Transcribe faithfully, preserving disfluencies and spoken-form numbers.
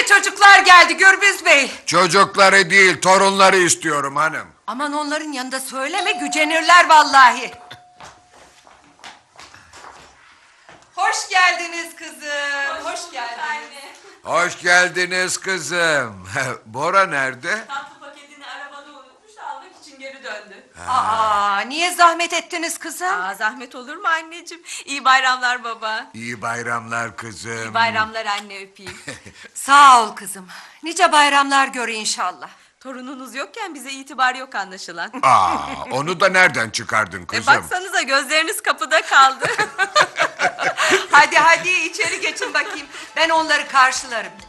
çocuklar geldi Gürbüz Bey. Çocukları değil, torunları istiyorum hanım. Aman onların yanında söyleme, gücenirler vallahi. Hoş geldiniz kızım. Hoş, Hoş geldiniz. Anne. Hoş geldiniz kızım. Bora nerede? Tatlı paketini arabada unutmuş da almak için geri döndü. Aa, niye zahmet ettiniz kızım? Aa, zahmet olur mu anneciğim? İyi bayramlar baba. İyi bayramlar kızım. İyi bayramlar anne, öpeyim. Sağ ol kızım. Nice bayramlar gör inşallah. Torununuz yokken bize itibar yok anlaşılan. Aa, onu da nereden çıkardın E kızım? baksanıza, gözleriniz kapıda kaldı. Hadi hadi içeri geçin bakayım. Ben onları karşılarım.